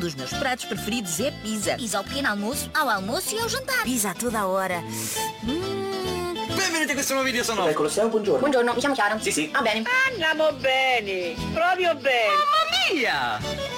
dos meus pratos preferidos é pizza. Pizza ao pequeno almoço, ao almoço e ao jantar. Pizza a toda a hora. Benvenuti a questo nuovo video, sono... Colossiamo, buongiorno. Buongiorno, mi chiamo Chiara. Sì, sì. Va bene. Andiamo bene, proprio bene. Mamma mia!